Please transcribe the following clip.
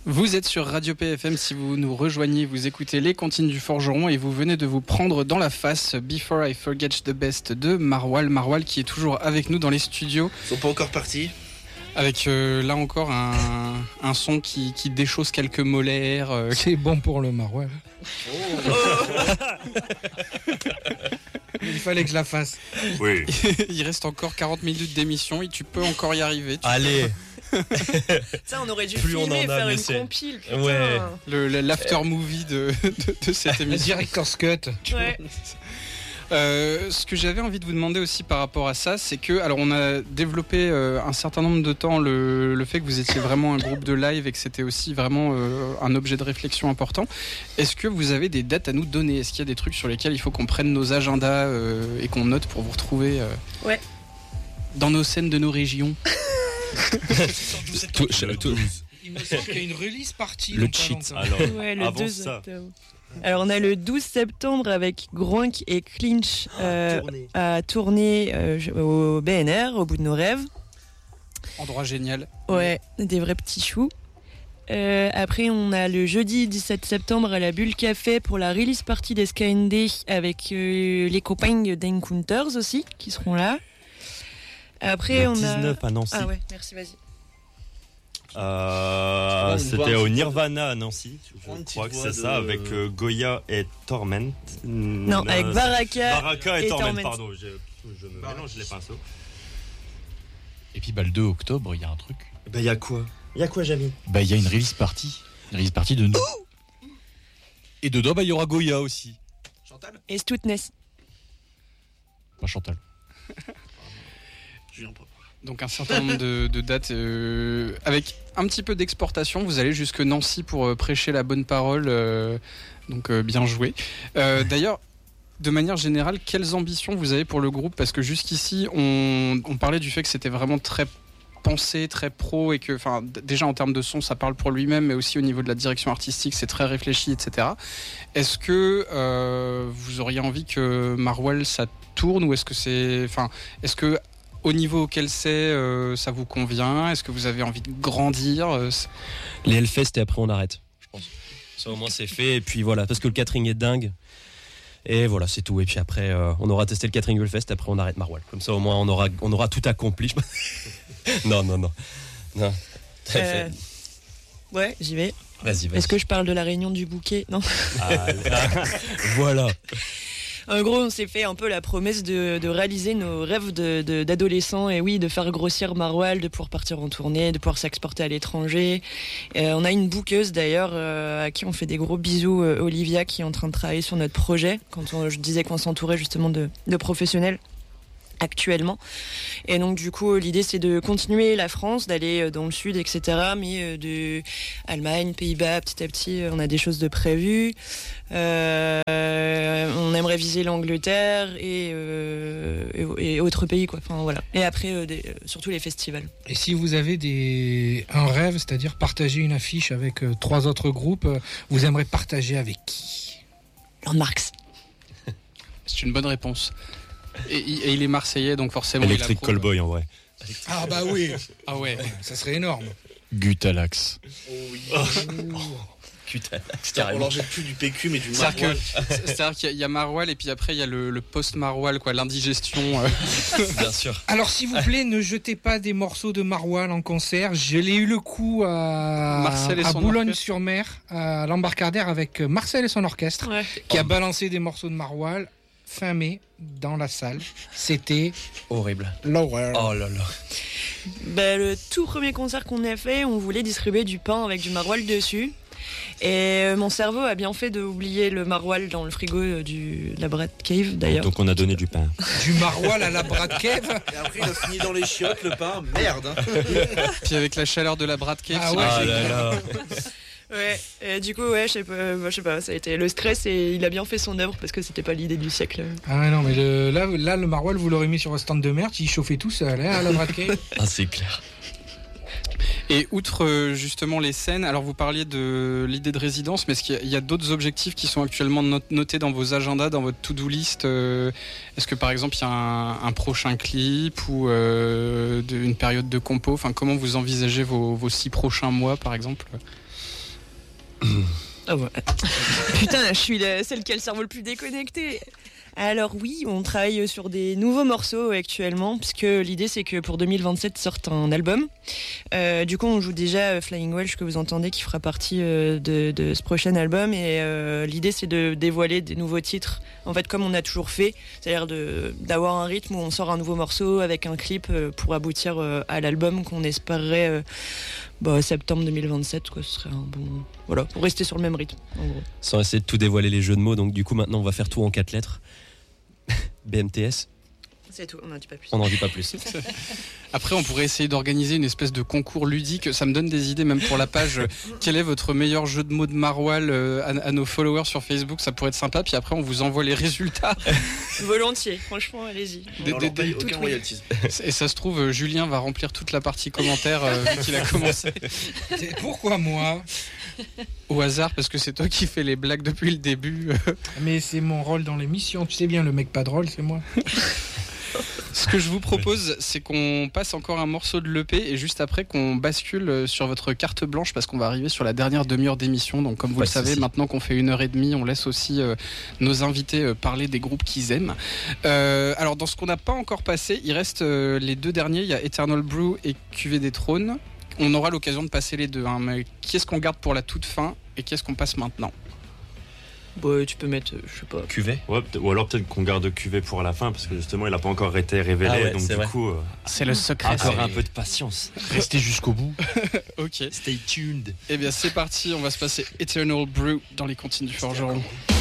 Vous êtes sur Radio PFM, si vous nous rejoignez, vous écoutez Les Comptines du Forgeron et vous venez de vous prendre dans la face Before I Forget the Best de Marwal. Marwal qui est toujours avec nous dans les studios. Ils sont pas encore partis. Avec là encore un son qui déchausse quelques molaires. C'est bon pour le Marwal. Il fallait que je la fasse. Oui. Il reste encore 40 minutes d'émission et tu peux encore y arriver. Allez. Ça, on aurait dû Plus on filmer, en a, faire mais une c'est- compile. Putain. Ouais. L'after movie de cette Le émission. director's cut. Ouais. Ce que j'avais envie de vous demander aussi par rapport à ça, c'est que, alors on a développé un certain nombre de temps le fait que vous étiez vraiment un groupe de live et que c'était aussi vraiment un objet de réflexion important. Est-ce que vous avez des dates à nous donner ? Est-ce qu'il y a des trucs sur lesquels il faut qu'on prenne nos agendas et qu'on note pour vous retrouver Ouais. dans nos scènes de nos régions ? Il me semble qu'il y a une release partie. Le dans pas cheat. longtemps. Alors, Ouais, le avant 2 ça. octobre. Alors, on a le 12 septembre avec Groink et Clinch à tourner au BNR, au bout de nos rêves. Endroit génial. Ouais, des vrais petits choux. Après, on a le jeudi 17 septembre à la Bulle Café pour la release party des SKND avec les copains d'Encounters aussi qui seront là. Après, Le on a. 19 à Nancy. Ah ouais, merci, vas-y. C'était au Nirvana à Nancy. Je Une crois que petite c'est voix ça, de- avec Goya et Torment. Non, avec Baraka. Baraka et et Torment, Torment. pardon. Je me mélange les pinceaux. Et puis le 2 octobre, il y a un truc. Bah, y a quoi, Jamy? Il y a une release party. Une release party de nous. Et dedans, il y aura Goya aussi. Chantal, Et Stoutness. Pas Chantal. Julien Pop. Donc un certain nombre de dates avec un petit peu d'exportation. Vous allez jusque Nancy pour prêcher la bonne parole. Donc bien joué. D'ailleurs, de manière générale, quelles ambitions vous avez pour le groupe ? Parce que jusqu'ici, on parlait du fait que c'était vraiment très pensé, très pro et que, déjà en termes de son, ça parle pour lui-même, mais aussi au niveau de la direction artistique, c'est très réfléchi, etc. Est-ce que vous auriez envie que Marwal ça tourne ou est-ce que au niveau auquel c'est, ça vous convient ? Est-ce que vous avez envie de grandir ? Les Hellfest et après on arrête, je pense. Ça au moins c'est fait et puis voilà, parce que le catering est dingue. Et voilà, c'est tout. Et puis après, on aura testé le catering Hellfest, après on arrête Marwal. Comme ça au moins on aura tout accompli. Non. Très fait. Ouais, j'y vais. Vas-y. Est-ce que je parle de la réunion du bouquet ? Non. Voilà. En gros, on s'est fait un peu la promesse de réaliser nos rêves d'adolescents et oui, de faire grossir Marwal, de pouvoir partir en tournée, de pouvoir s'exporter à l'étranger. On a une bookeuse d'ailleurs à qui on fait des gros bisous, Olivia, qui est en train de travailler sur notre projet. Je disais qu'on s'entourait justement de professionnels actuellement. Et donc du coup l'idée c'est de continuer la France, d'aller dans le sud, etc. Mais de Allemagne, Pays-Bas, petit à petit on a des choses de prévues. On aimerait viser l'Angleterre et autres pays quoi. Enfin voilà. Et après surtout les festivals. Et si vous avez un rêve, c'est-à-dire partager une affiche avec 3 autres groupes, vous aimeriez partager avec qui ? Landmarks. C'est une bonne réponse. Et il est marseillais, donc forcément Electric il a Callboy en vrai. Ah bah oui. Ah ouais. Ça serait énorme. Gutalax. Oh oui. Putain, On leur jette plus du PQ mais du C'est-à-dire Marwal. C'est-à-dire qu'il y a Marwal et puis après il y a le post-Marwal, quoi, l'indigestion. bien sûr. Alors s'il vous plaît, ne jetez pas des morceaux de Marwal en concert. Je l'ai eu le coup Marcel et à son Boulogne-sur-Mer, à l'embarcadère avec Marcel et son orchestre, Ouais. qui a balancé des morceaux de Marwal fin mai dans la salle. C'était Horrible. l'horreur. Oh là là. Le tout premier concert qu'on a fait, on voulait distribuer du pain avec du Marwal dessus. Et mon cerveau a bien fait d'oublier le Marwal dans le frigo de la Brad Cave d'ailleurs. Donc on a donné du pain. Du Marwal à la Brad Cave. Et après il a fini dans les chiottes le pain. Merde. Puis avec la chaleur de la Brad Cave, Ah c'est ouais. vrai Ah là là. Ouais, et du coup, ouais, je sais pas, ça a été le stress et il a bien fait son œuvre parce que c'était pas l'idée du siècle. Ah non, mais là, le Marwal, vous l'aurez mis sur un stand de merde, il chauffait tout seul, hein, à la Brad Cave. Ah c'est clair. Et outre justement les scènes, alors vous parliez de l'idée de résidence, mais est-ce qu'il y a d'autres objectifs qui sont actuellement notés dans vos agendas, dans votre to-do list ? Est-ce que par exemple il y a un prochain clip ou une période de compo ? Enfin, comment vous envisagez vos 6 prochains mois par exemple ? Ah ouais. Putain, je suis celle qui a le cerveau le plus déconnecté. Alors oui, on travaille sur des nouveaux morceaux actuellement, puisque l'idée c'est que pour 2027 sorte un album. Du coup, on joue déjà Flying Welsh que vous entendez, qui fera partie de ce prochain album. Et l'idée c'est de dévoiler des nouveaux titres, en fait comme on a toujours fait, c'est-à-dire d'avoir un rythme où on sort un nouveau morceau avec un clip pour aboutir à l'album qu'on espérerait septembre 2027. Quoi. Ce serait un bon... Voilà, pour rester sur le même rythme, en gros. Sans essayer de tout dévoiler les jeux de mots, donc du coup maintenant on va faire tout en 4 lettres. BMTS. C'est tout, on n'en dit pas plus. On n'en dit pas plus. Après, on pourrait essayer d'organiser une espèce de concours ludique. Ça me donne des idées, même pour la page. Quel est votre meilleur jeu de mots de Marwal à nos followers sur Facebook? Ça pourrait être sympa. Puis après, on vous envoie les résultats. Volontiers, franchement, allez-y. On leur paye aucun royalties. Et ça se trouve, Julien va remplir toute la partie commentaire vu qu'il a commencé. Pourquoi moi? Au hasard, parce que c'est toi qui fais les blagues depuis le début. Mais c'est mon rôle dans l'émission. Tu sais bien, le mec pas drôle, c'est moi. Ce que je vous propose, c'est qu'on passe encore un morceau de l'EP et juste après qu'on bascule sur votre carte blanche parce qu'on va arriver sur la dernière demi-heure d'émission. Donc comme vous le savez, maintenant qu'on fait 1h30, on laisse aussi nos invités parler des groupes qu'ils aiment. Alors dans ce qu'on n'a pas encore passé, il reste les deux derniers, il y a Eternal Brew et Cuvée des Trônes. On aura l'occasion de passer les deux, hein, mais qui est-ce qu'on garde pour la toute fin et qui est-ce qu'on passe maintenant? Tu peux mettre, je sais pas. Cuvée. Ouais, ou alors peut-être qu'on garde Cuvée pour la fin parce que justement il n'a pas encore été révélé. Ah ouais, donc c'est du vrai. coup, C'est le secret. encore un peu de patience. Restez jusqu'au bout. Ok. Stay tuned. Eh bien c'est parti, on va se passer Eternal Brew dans les cantines du Forgeron.